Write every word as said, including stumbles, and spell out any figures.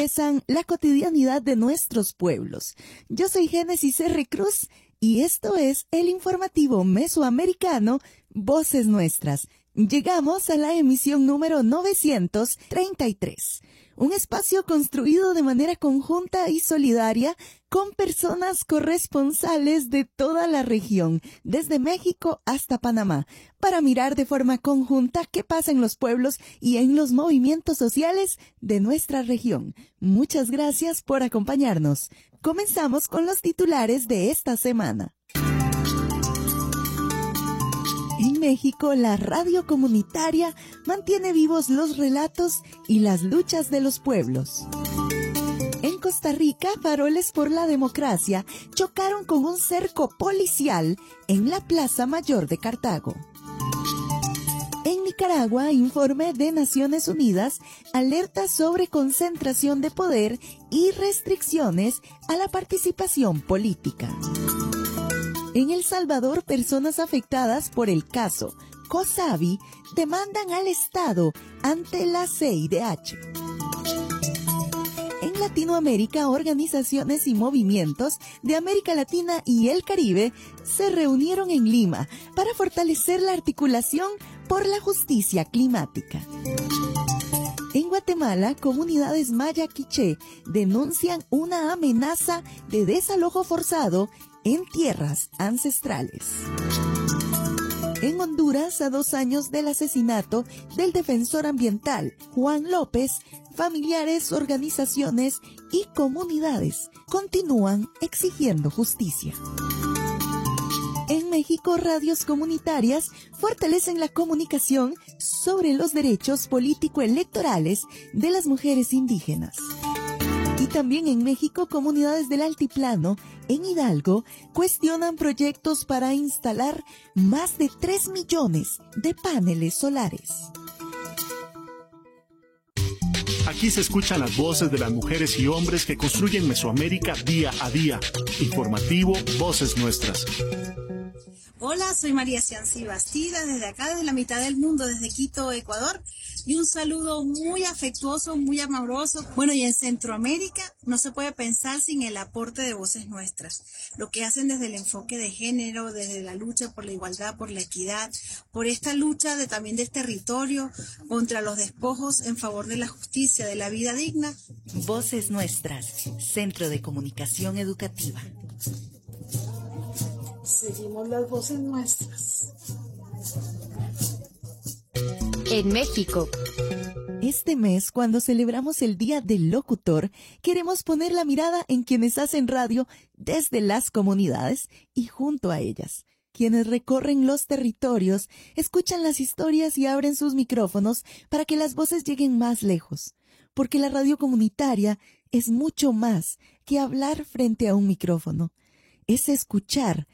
atraviesan la cotidianidad de nuestros pueblos. Yo soy Génesis R. Cruz y esto es el informativo mesoamericano Voces Nuestras. Llegamos a la emisión número novecientos treinta y tres, un espacio construido de manera conjunta y solidaria con personas corresponsales de toda la región, desde México hasta Panamá, para mirar de forma conjunta qué pasa en los pueblos y en los movimientos sociales de nuestra región. Muchas gracias por acompañarnos. Comenzamos con los titulares de esta semana. En México, la radio comunitaria mantiene vivos los relatos y las luchas de los pueblos. En Costa Rica, faroles por la democracia chocaron con un cerco policial en la Plaza Mayor de Cartago. En Nicaragua, informe de Naciones Unidas alerta sobre concentración de poder y restricciones a la participación política. En El Salvador, personas afectadas por el caso COSAVI demandan al Estado ante la C I D H. En Latinoamérica, organizaciones y movimientos de América Latina y el Caribe se reunieron en Lima para fortalecer la articulación por la justicia climática. En Guatemala, comunidades maya quiché denuncian una amenaza de desalojo forzado en tierras ancestrales. En Honduras, a dos años del asesinato del defensor ambiental Juan López, familiares, organizaciones y comunidades continúan exigiendo justicia. En México, radios comunitarias fortalecen la comunicación sobre los derechos político-electorales de las mujeres indígenas. Y también en México, comunidades del altiplano, en Hidalgo, cuestionan proyectos para instalar más de tres millones de paneles solares. Aquí se escuchan las voces de las mujeres y hombres que construyen Mesoamérica día a día. Informativo Voces Nuestras. Hola, soy María Cianci Bastida, desde acá, desde la mitad del mundo, desde Quito, Ecuador, y un saludo muy afectuoso, muy amoroso. Bueno, y en Centroamérica no se puede pensar sin el aporte de Voces Nuestras, lo que hacen desde el enfoque de género, desde la lucha por la igualdad, por la equidad, por esta lucha de, también del territorio, contra los despojos, en favor de la justicia, de la vida digna. Voces Nuestras, Centro de Comunicación Educativa. Seguimos las voces nuestras. En México. Este mes, cuando celebramos el Día del Locutor, queremos poner la mirada en quienes hacen radio desde las comunidades y junto a ellas. Quienes recorren los territorios, escuchan las historias y abren sus micrófonos para que las voces lleguen más lejos. Porque la radio comunitaria es mucho más que hablar frente a un micrófono. Es escuchar